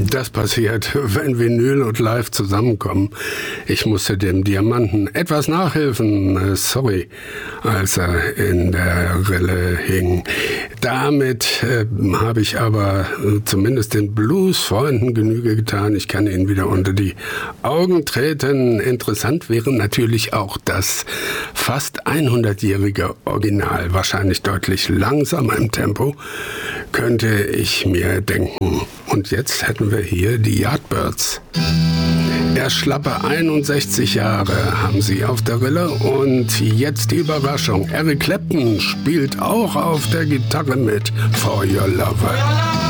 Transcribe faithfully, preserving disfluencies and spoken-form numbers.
Das passiert, wenn Vinyl und Live zusammenkommen. Ich musste dem Diamanten etwas nachhelfen, sorry, als er in der Rille hing. Damit äh, habe ich aber äh, zumindest den Blues-Freunden Genüge getan. Ich kann ihnen wieder unter die Augen treten. Interessant wäre natürlich auch das fast hundertjährige Original, wahrscheinlich deutlich langsamer im Tempo, könnte ich mir denken. Und jetzt hätten wir hier die Yardbirds. Erst schlappe einundsechzig Jahre haben sie auf der Rille und jetzt die Überraschung. Eric Clapton spielt auch auf der Gitarre mit For Your Lover.